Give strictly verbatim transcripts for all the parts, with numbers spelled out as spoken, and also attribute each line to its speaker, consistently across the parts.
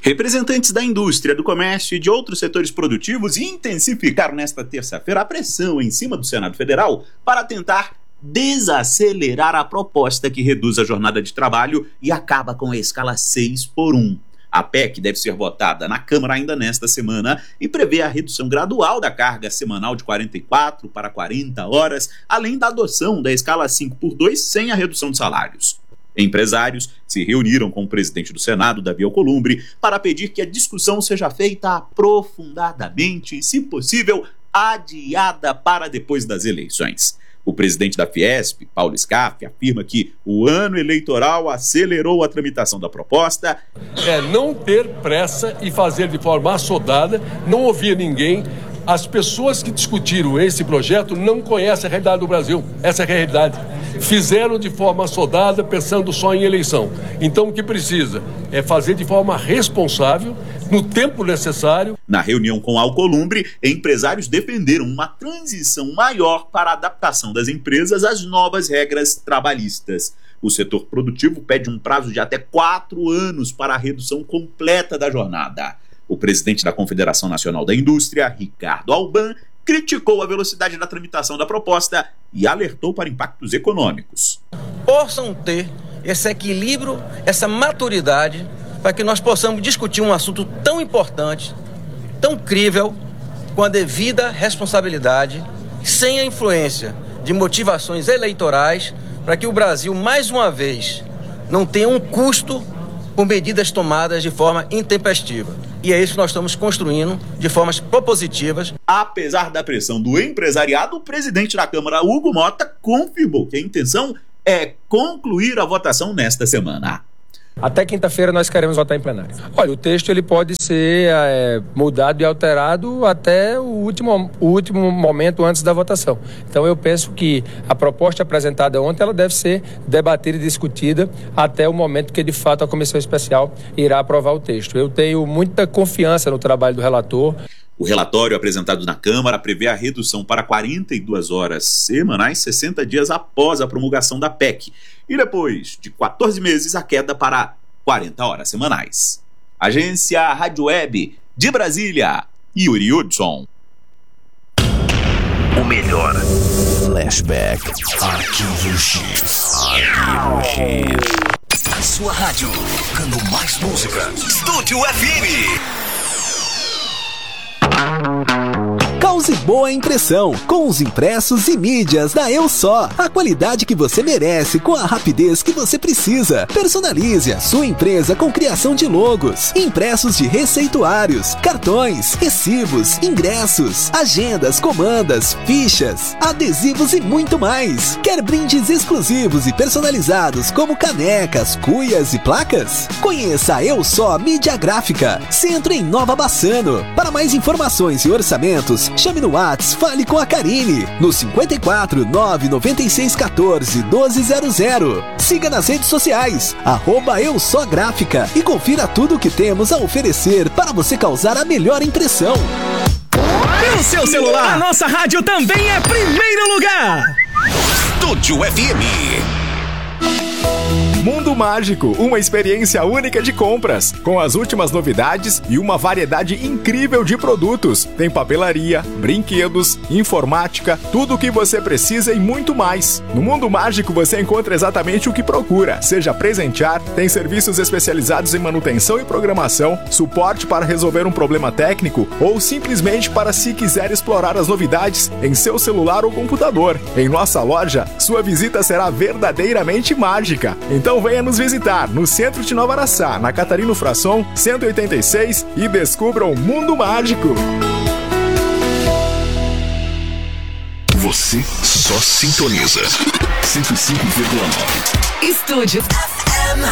Speaker 1: Representantes da indústria, do comércio e de outros setores produtivos intensificaram nesta terça-feira a pressão em cima do Senado Federal para tentar desacelerar a proposta que reduz a jornada de trabalho e acaba com a escala seis por um. A P E C deve ser votada na Câmara ainda nesta semana e prevê a redução gradual da carga semanal de quarenta e quatro para quarenta horas, além da adoção da escala cinco por dois sem a redução de salários. Empresários se reuniram com o presidente do Senado, Davi Alcolumbre, para pedir que a discussão seja feita aprofundadamente e, se possível, adiada para depois das eleições. O presidente da Fiesp, Paulo Scaff, afirma que o ano eleitoral acelerou a tramitação da proposta.
Speaker 2: É não ter pressa e fazer de forma assodada, não ouvir ninguém. As pessoas que discutiram esse projeto não conhecem a realidade do Brasil. Essa é a realidade. Fizeram de forma assodada, pensando só em eleição. Então o que precisa é fazer de forma responsável, no tempo necessário.
Speaker 1: Na reunião com Alcolumbre, empresários defenderam uma transição maior para a adaptação das empresas às novas regras trabalhistas. O setor produtivo pede um prazo de até quatro anos para a redução completa da jornada. O presidente da Confederação Nacional da Indústria, Ricardo Alban, criticou a velocidade da tramitação da proposta e alertou para impactos econômicos.
Speaker 3: Possam ter esse equilíbrio, essa maturidade, para que nós possamos discutir um assunto tão importante, tão crível, com a devida responsabilidade, sem a influência de motivações eleitorais, para que o Brasil, mais uma vez, não tenha um custo por medidas tomadas de forma intempestiva. E é isso que nós estamos construindo de formas propositivas.
Speaker 1: Apesar da pressão do empresariado, o presidente da Câmara, Hugo Mota, confirmou que a intenção é concluir a votação nesta semana.
Speaker 4: Até quinta-feira nós queremos votar em plenário. Olha, o texto ele pode ser é, mudado e alterado até o último, o último momento antes da votação. Então eu penso que a proposta apresentada ontem ela deve ser debatida e discutida até o momento que de fato a comissão especial irá aprovar o texto. Eu tenho muita confiança no trabalho do relator.
Speaker 1: O relatório apresentado na Câmara prevê a redução para quarenta e duas horas semanais, sessenta dias após a promulgação da P E C. E depois de quatorze meses, a queda para quarenta horas semanais. Agência Rádio Web de Brasília, Yuri Hudson.
Speaker 5: O melhor flashback. Arquivo X. Arquivo X. A sua rádio, tocando mais música. Estúdio F M.
Speaker 6: Cause boa impressão com os impressos e mídias da Eu Só. A qualidade que você merece com a rapidez que você precisa. Personalize a sua empresa com criação de logos, impressos de receituários, cartões, recibos, ingressos, agendas, comandas, fichas, adesivos e muito mais. Quer brindes exclusivos e personalizados como canecas, cuias e placas? Conheça a Eu Só Mídia Gráfica, centro em Nova Bassano. Para mais informações e orçamentos, chame no WhatsApp, fale com a Karine, no cinquenta e quatro, nove noventa e seis, quatorze, doze zero zero. Siga nas redes sociais, arroba Eu Só Gráfica, e confira tudo o que temos a oferecer para você causar a melhor impressão.
Speaker 7: E o seu celular, a nossa rádio também é primeiro lugar.
Speaker 5: Estúdio F M.
Speaker 8: Mundo Mágico, uma experiência única de compras, com as últimas novidades e uma variedade incrível de produtos. Tem papelaria, brinquedos, informática, tudo o que você precisa e muito mais. No Mundo Mágico você encontra exatamente o que procura, seja presentear, tem serviços especializados em manutenção e programação, suporte para resolver um problema técnico ou simplesmente para se quiser explorar as novidades em seu celular ou computador. Em nossa loja, sua visita será verdadeiramente mágica. Então venha nos visitar no centro de Nova Araçá, na Catarino Frasson, cento e oitenta e seis, e descubra o Mundo Mágico.
Speaker 5: Você só sintoniza cento e cinco vírgula nove.
Speaker 9: Estúdio F M.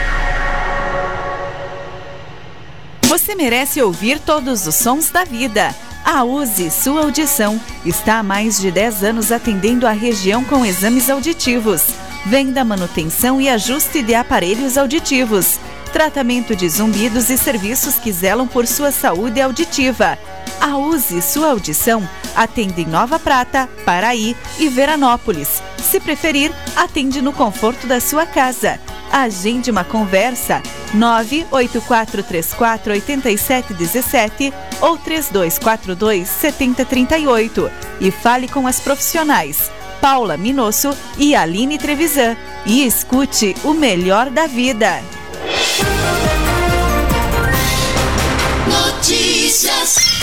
Speaker 9: Você merece ouvir todos os sons da vida. A Use Sua Audição está há mais de dez anos atendendo a região com exames auditivos. Venda, manutenção e ajuste de aparelhos auditivos. Tratamento de zumbidos e serviços que zelam por sua saúde auditiva. A Use Sua Audição atende em Nova Prata, Paraí e Veranópolis. Se preferir, atende no conforto da sua casa. Agende uma conversa. nove oito quatro três quatro oito sete um sete ou três dois quatro dois sete zero três oito e fale com as profissionais Paula Minosso e Aline Trevisan e escute o melhor da vida.
Speaker 10: Notícias.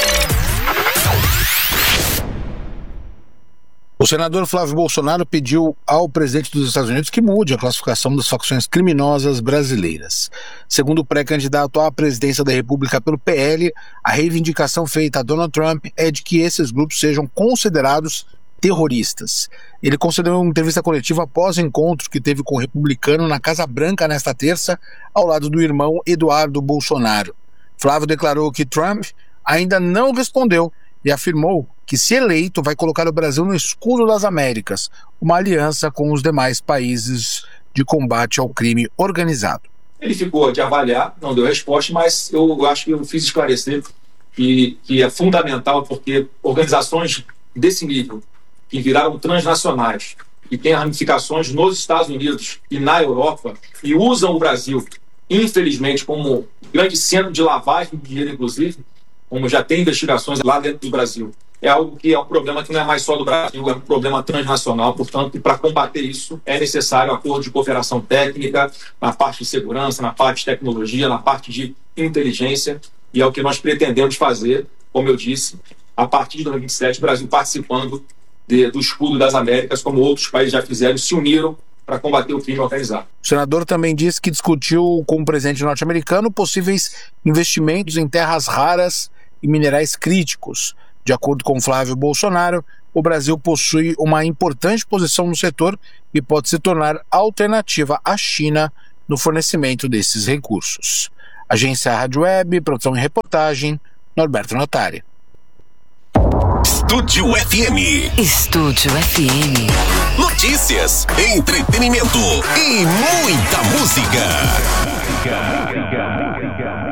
Speaker 11: O senador Flávio Bolsonaro pediu ao presidente dos Estados Unidos que mude a classificação das facções criminosas brasileiras. Segundo o pré-candidato à presidência da República pelo P L, a reivindicação feita a Donald Trump é de que esses grupos sejam considerados terroristas. Ele concedeu uma entrevista coletiva após o encontro que teve com o republicano na Casa Branca nesta terça, ao lado do irmão Eduardo Bolsonaro. Flávio declarou que Trump ainda não respondeu e afirmou que, se eleito, vai colocar o Brasil no escudo das Américas, uma aliança com os demais países de combate ao crime organizado.
Speaker 12: Ele ficou de avaliar, não deu resposta, mas eu acho que eu fiz esclarecer que, que é fundamental, porque organizações desse nível, que viraram transnacionais e têm ramificações nos Estados Unidos e na Europa, e usam o Brasil, infelizmente, como grande centro de lavagem de dinheiro, inclusive, como já tem investigações lá dentro do Brasil. É algo que é um problema que não é mais só do Brasil, é um problema transnacional. Portanto, para combater isso, é necessário acordo de cooperação técnica na parte de segurança, na parte de tecnologia, na parte de inteligência, e é o que nós pretendemos fazer, como eu disse, a partir de dois mil e vinte e sete, o Brasil participando de, do escudo das Américas, como outros países já fizeram, se uniram para combater o crime organizado.
Speaker 11: O senador também disse que discutiu com o presidente norte-americano possíveis investimentos em terras raras e minerais críticos. De acordo com Flávio Bolsonaro, o Brasil possui uma importante posição no setor e pode se tornar alternativa à China no fornecimento desses recursos. Agência Rádio Web, produção e reportagem, Norberto Notari.
Speaker 5: Estúdio F M.
Speaker 13: Estúdio F M.
Speaker 5: Notícias, entretenimento e muita música.